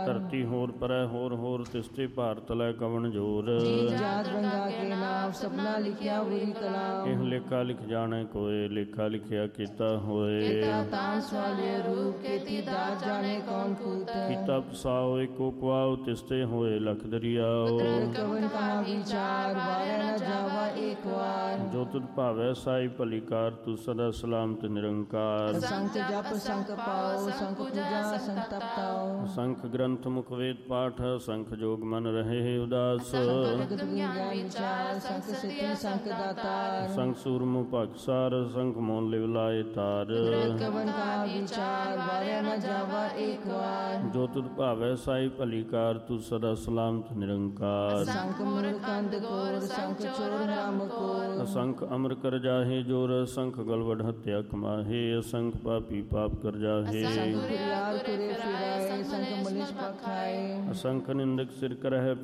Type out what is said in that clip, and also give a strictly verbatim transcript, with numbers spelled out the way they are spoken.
ਧਰਤੀ ਹੋਰ ਪਰੈ ਹੋਰ ਹੋਰ ਤਿਸਤੇ ਭਾਰਤ ਲੈ ਕਵਣ ਜੋਰ। ਜੀ ਜਾਤ ਰੰਗਾ ਕੇ ਨਾਮ ਸਪਨਾ ਲਿਖਿਆ ਬੁਰੀ ਕਲਾਮ। ਇਹ ਲੇਖਾ ਲਿਖ ਜਾਣੈ ਕੋਏ ਲੇਖਾ ਲਿਖਿਆ ਕੀਤਾ ਹੋਏ। ਕੀਤਾ ਤਾਨ ਸਵਾਲਿਆ ਰੂਪ ਕੀਤੀ ਦਾਤ ਜਾਣੇ ਕੌਣ ਕੂਤ। ਕੀਤਾ ਪਸਾਓ ਏਕੋ ਕੁਆਉ ਤਿਸਤੇ ਹੋਏ ਲਖ ਦਰਿਆਓ। ਕਵਨ ਕਹਾ ਵਿਚਾਰ ਵਾਰੈ ਨ ਜਾਵਾ ਏਕ ਵਾਰ। ਜੋ ਤੁਧ ਭਾਵੈ ਸਾਈ ਭਲੀ ਕਾਰ ਤੂੰ ਸਦਾ ਸਲਾਮਤ ਨਿਰੰਕਾਰ। ਸੰਖ ਜਪ ਸੰਖ ਪਾਓ ਸੰਖ ਪੂਜਾ ਸੰਖ ਤਪਤਾਓ। ਸੰਖ ਗ੍ਰੰਥ ਮੁਖ ਵੇਦ ਪਾਠ ਸੰਖ ਜੋਗ ਮਨ ਰਹੇ ਉਦਾਸ। ਜਗਤ ਗਿਆਨ ਵਿਚਾਰ ਸੰਖ ਸਿੱਧੀ ਸੰਖ ਦਾਤਾਰ। ਸੰਖ ਸੂਰਮੁ ਭਗਸਾਰ ਸੰਖ ਮੋਨ ਲਿਵ ਲਾਏ ਤਾਰ। ਕਵਨ ਕਹਾ ਵਿਚਾਰ ਵਾਰੈ ਨ ਜਾਵਾ ਏਕ ਵਾਰ। ਜੋ ਤੁਧ ਭਾਵੈ ਸਾਈ ਭਲੀ ਕਾਰ ਤੂੰ ਸਦਾ ਸਲਾਮਤ ਨਿਰੰਕਾਰ। ਸੰਖ ਮੁਰਖੰਦ ਕੋਰ ਸੰਖ ਚੋਰ ਰਾਮ ਕੋਰ। ਅਸੰਖ ਅਮਰ ਕਰ ਜਾਹੇ ਜੋਰ ਅਸੰਖ ਗਲਵਡ ਹੱਤਿਆ ਕਮਾਹੇ। ਅਸੰਖ ਪਾਪੀ ਪਾਪ ਕਰ ਜਾਹੇ। ਸੰਖ ਕੁਰਿਆਰ ਤੁਰੇ ਫਿਰਾਏ ਸੰਖ ਮਨਿਸ਼ ਪਖਾਏ। ਅਸੰਖ ਨਿੰਦਕ ਸਿਰ ਕਰਹਿ